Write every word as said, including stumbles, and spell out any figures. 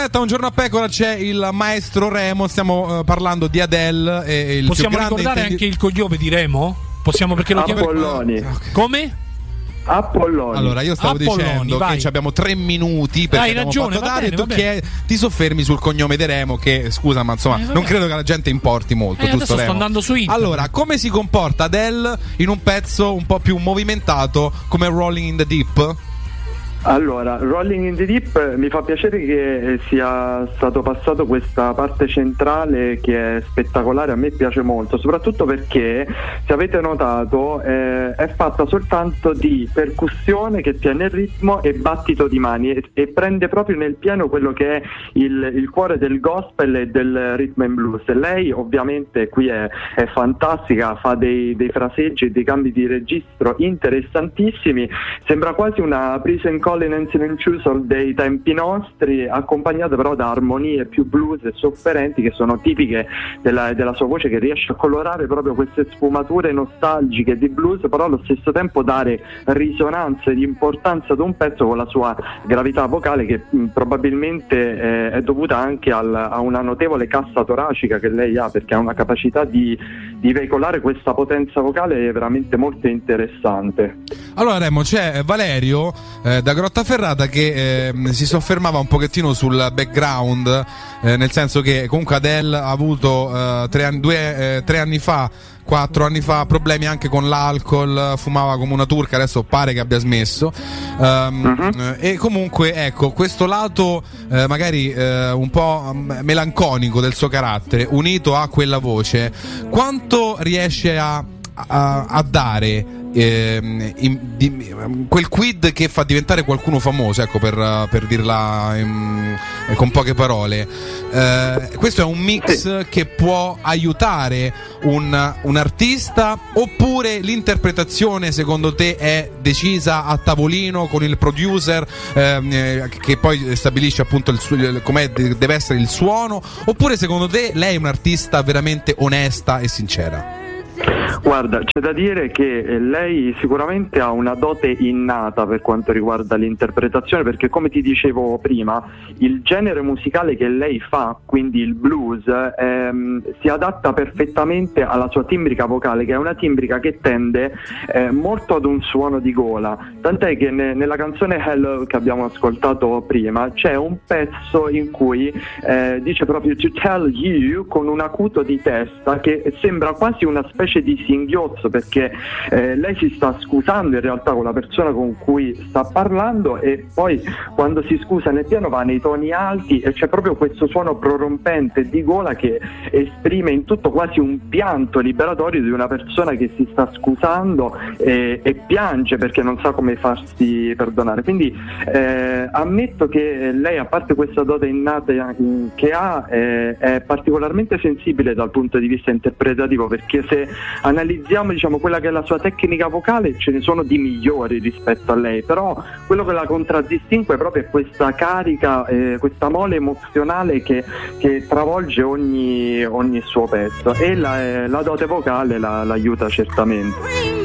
diretta Un Giorno a Pecora c'è il maestro Remo, stiamo uh, parlando di Adele e il Possiamo più grande ricordare intendi- anche il cognome di Remo? Possiamo, perché lo chiamo Apolloni. Come? Apolloni. Allora io stavo Apolloni, dicendo vai. che abbiamo tre minuti perché Hai abbiamo ragione, fatto va dare bene, e tu va bene. chiedi- ti soffermi sul cognome di Remo che scusa ma insomma Eh, vabbè. non credo che alla gente importi molto, Eh, giusto adesso sto Remo? andando su internet. Allora, come si comporta Adele in un pezzo un po' più movimentato come Rolling in the Deep? Allora, Rolling in the Deep, mi fa piacere che sia stato passato questa parte centrale che è spettacolare, a me piace molto, soprattutto perché, se avete notato, eh, è fatta soltanto di percussione che tiene il ritmo e battito di mani e, e prende proprio nel pieno quello che è il, il cuore del gospel e del rhythm and blues. E lei ovviamente qui è, è fantastica, fa dei, dei fraseggi e dei cambi di registro interessantissimi, sembra quasi una presa in Collins and Chusol dei tempi nostri, accompagnata però da armonie più blues e sofferenti che sono tipiche della, della sua voce, che riesce a colorare proprio queste sfumature nostalgiche di blues, però allo stesso tempo dare risonanza ed importanza ad un pezzo con la sua gravità vocale che mh, probabilmente eh, è dovuta anche al, a una notevole cassa toracica che lei ha, perché ha una capacità di, di veicolare questa potenza vocale veramente molto interessante. Allora Remo, c'è Valerio eh, da Grottaferrata che eh, si soffermava un pochettino sul background, eh, nel senso che comunque Adele ha avuto eh, tre, anni, due, eh, tre anni fa quattro anni fa problemi anche con l'alcol, fumava come una turca, adesso pare che abbia smesso, um, uh-huh. e comunque ecco questo lato eh, magari eh, un po' melanconico del suo carattere unito a quella voce, quanto riesce a, a, a dare eh, in, di, quel quid che fa diventare qualcuno famoso, ecco, per, per dirla in, con poche parole. Eh, questo è un mix che può aiutare un, un artista, oppure l'interpretazione secondo te è decisa a tavolino con il producer eh, che poi stabilisce appunto il, il, com'è deve essere il suono, oppure secondo te lei è un'artista veramente onesta e sincera? Guarda, c'è da dire che lei sicuramente ha una dote innata per quanto riguarda l'interpretazione, perché come ti dicevo prima, il genere musicale che lei fa, quindi il blues, ehm, si adatta perfettamente alla sua timbrica vocale, che è una timbrica che tende eh, molto ad un suono di gola, tant'è che ne, nella canzone Hello che abbiamo ascoltato prima c'è un pezzo in cui eh, dice proprio to tell you con un acuto di testa che sembra quasi una specie di singhiozzo, perché eh, lei si sta scusando in realtà con la persona con cui sta parlando, e poi quando si scusa nel piano va nei toni alti e c'è proprio questo suono prorompente di gola che esprime in tutto quasi un pianto liberatorio di una persona che si sta scusando e, e piange perché non sa come farsi perdonare. Quindi eh, ammetto che lei, a parte questa dote innata che ha, eh, è particolarmente sensibile dal punto di vista interpretativo, perché se analizziamo, diciamo, quella che è la sua tecnica vocale, ce ne sono di migliori rispetto a lei, però quello che la contraddistingue proprio è questa carica, eh, questa mole emozionale che, che travolge ogni, ogni suo pezzo, e la, eh, la dote vocale la, l'aiuta certamente.